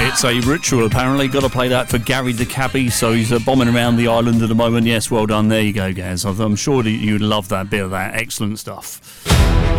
It's a ritual, apparently. Got to play that for Gary the cabbie, so he's bombing around the island at the moment. Yes, well done. There you go, Gaz. I'm sure that you'd love that bit of that. Excellent stuff.